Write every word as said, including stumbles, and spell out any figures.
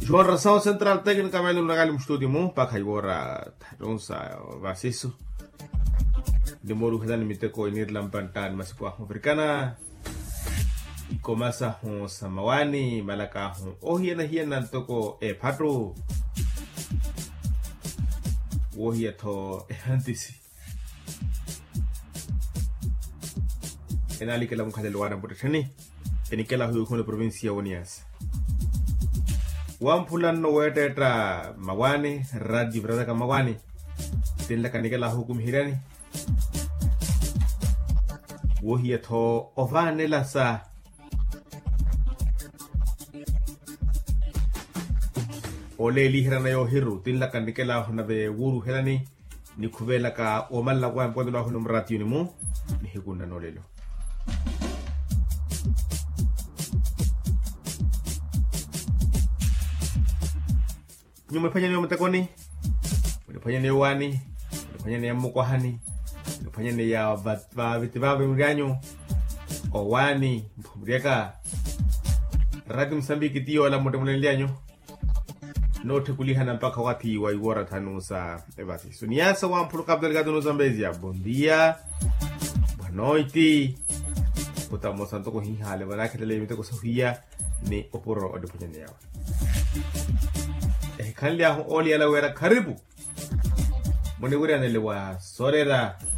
João Ração Central Técnica mais um lugar no estúdio mu para caibora ronsa vasiso demoro hadan miteko inir lampantan mas po africana komasa ho samawani malaka ho ohia na hia nan toko e patro ohia to e antisi enali kala mukade luana potani enikela hu ko provincia Unias Wampulan no wetetra mawani radji brada ka mawani tilla kanikela hukum hirani wohiya to ovane la sa ole lihirana yo hiru tilla kanikela honabe wuru hirani ni kubela ka omalla kwa mpondo la hunum ratiyuni mu ni hikunda no lelo Nyumefanya ni mtakoni, unafanya ni wani, unafanya ni mkohani, unafanya ni ya va vitibabu mganyo, owani, mbriaka, radi Msambiki tiyo ala mote mwenelianyo, note kuliha mpaka wati wa iwara tanusa ebati. So niasa wa mpulu kabdel gado no Zambezia, bondia, bonoiti, kutamo santoko hihale, walake tele miteko sofia, ni oporo odepanya ni yawa. Kanli aho oli ala wera karibu mune wuri anelewa sorera